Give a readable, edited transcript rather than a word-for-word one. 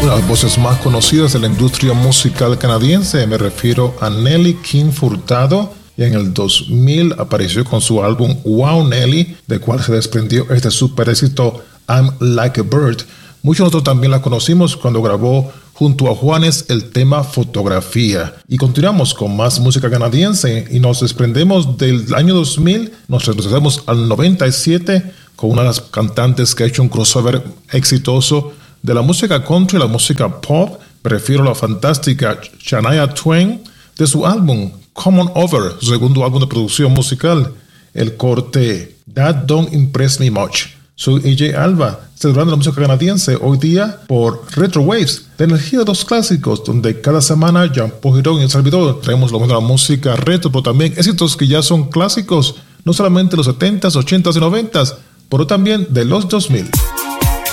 Una de las voces más conocidas de la industria musical canadiense, me refiero a Nelly King Furtado, y en el 2000 apareció con su álbum Wow Nelly, del cual se desprendió este super éxito I'm Like a Bird. Muchos de nosotros también la conocimos cuando grabó junto a Juanes el tema Fotografía. Y continuamos con más música canadiense y nos desprendemos del año 2000, nos retrocedemos al 97 con una de las cantantes que ha hecho un crossover exitoso de la música country y la música pop. Prefiero la fantástica Shania Twain, de su álbum Come On Over, su segundo álbum de producción musical, el corte That Don't Impress Me Much. Soy AJ Alba, celebrando la música canadiense hoy día por Retro Waves, la energía de los clásicos, donde cada semana Jean-Paul Girón y el servidor traemos lo mejor de la música retro, pero también éxitos que ya son clásicos, no solamente de los 70s, 80s y 90s, pero también de los 2000.